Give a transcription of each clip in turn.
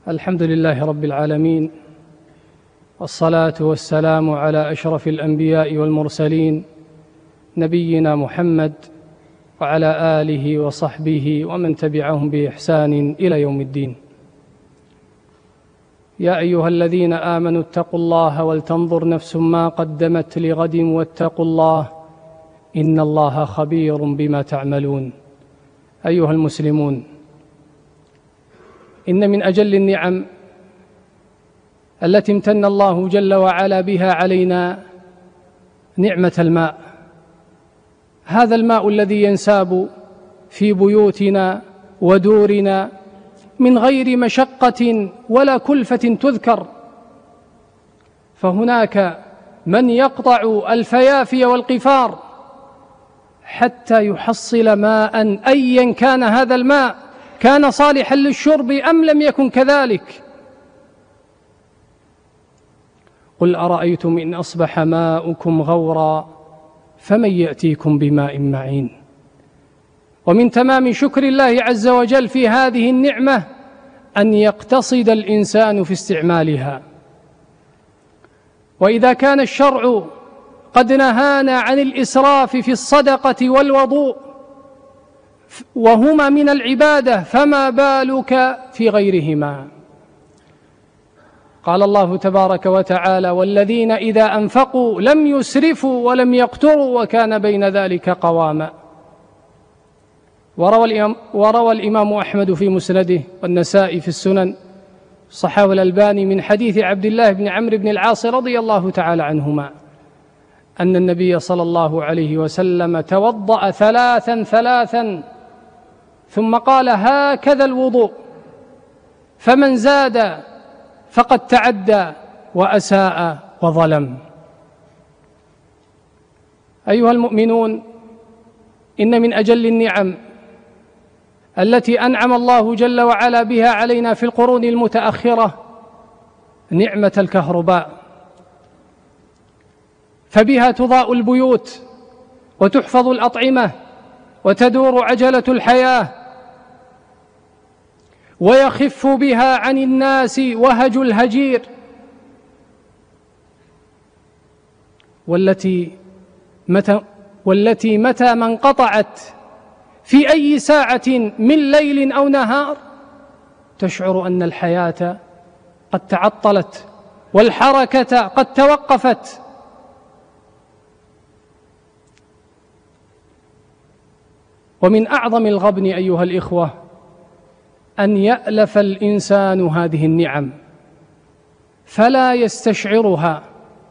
الحمد لله رب العالمين، والصلاة والسلام على أشرف الأنبياء والمرسلين نبينا محمد وعلى آله وصحبه ومن تبعهم بإحسان إلى يوم الدين. يا أيها الذين آمنوا اتقوا الله ولتنظر نفس ما قدمت لغد واتقوا الله إن الله خبير بما تعملون. أيها المسلمون، إن من أجل النعم التي امتن الله جل وعلا بها علينا نعمة الماء، هذا الماء الذي ينساب في بيوتنا ودورنا من غير مشقة ولا كلفة تذكر، فهناك من يقطع الفيافي والقفار حتى يحصل ماء أيا كان هذا الماء، كان صالحا للشرب أم لم يكن كذلك. قل أرأيتم إن أصبح ماؤكم غورا فمن يأتيكم بماء معين. ومن تمام شكر الله عز وجل في هذه النعمة أن يقتصد الإنسان في استعمالها. وإذا كان الشرع قد نهانا عن الإسراف في الصدقة والوضوء وهما من العبادة، فما بالك في غيرهما؟ قال الله تبارك وتعالى: والذين إذا أنفقوا لم يسرفوا ولم يقتروا وكان بين ذلك قواما. وروى الإمام أحمد في مسنده والنسائي في السنن، صححه الألباني، من حديث عبد الله بن عمرو بن العاص رضي الله تعالى عنهما أن النبي صلى الله عليه وسلم توضأ ثلاثا ثم قال: هكذا الوضوء، فمن زاد فقد تعدى وأساء وظلم. أيها المؤمنون، إن من أجل النعم التي أنعم الله جل وعلا بها علينا في القرون المتأخرة نعمة الكهرباء، فبها تضاء البيوت وتحفظ الأطعمة وتدور عجلة الحياة، ويخف بها عن الناس وهج الهجير، والتي متى ما انقطعت في أي ساعة من ليل أو نهار تشعر أن الحياة قد تعطلت والحركة قد توقفت. ومن أعظم الغبن أيها الإخوة أن يألف الإنسان هذه النعم فلا يستشعرها،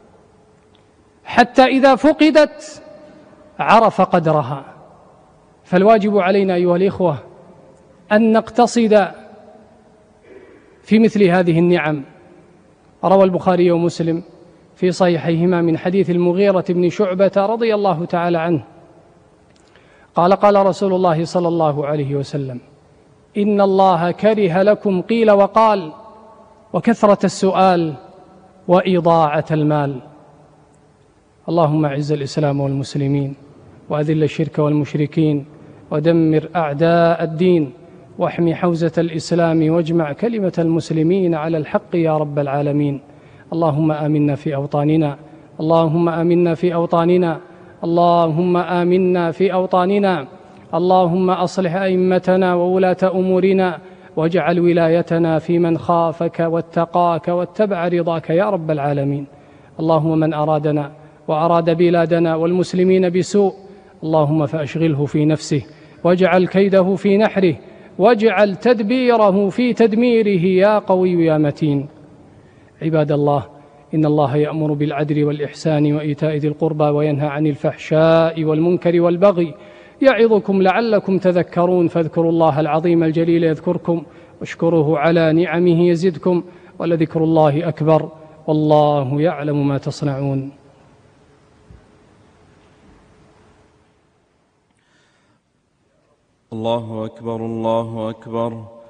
حتى إذا فقدت عرف قدرها. فالواجب علينا أيها الإخوة أن نقتصد في مثل هذه النعم. روى البخاري ومسلم في صحيحيهما من حديث المغيرة بن شعبة رضي الله تعالى عنه قال: قال رسول الله صلى الله عليه وسلم: إن الله كره لكم قيل وقال وكثرة السؤال وإضاعة المال. اللهم أعز الإسلام والمسلمين وأذل الشرك والمشركين ودمر أعداء الدين واحمي حوزة الإسلام واجمع كلمة المسلمين على الحق يا رب العالمين. اللهم آمنا في أوطاننا، اللهم آمنا في أوطاننا، اللهم آمنا في أوطاننا. اللهم أصلح أئمتنا وولاة أمورنا واجعل ولايتنا في من خافك واتقاك واتبع رضاك يا رب العالمين. اللهم من أرادنا وأراد بلادنا والمسلمين بسوء اللهم فأشغله في نفسه واجعل كيده في نحره واجعل تدبيره في تدميره يا قوي يا متين. عباد الله، إن الله يأمر بالعدل والإحسان وإيتاء ذي القربى وينهى عن الفحشاء والمنكر والبغي يعظكم لعلكم تذكرون. فاذكروا الله العظيم الجليل يذكركم واشكروه على نعمه يزدكم ولذكر الله أكبر والله يعلم ما تصنعون. الله أكبر الله أكبر.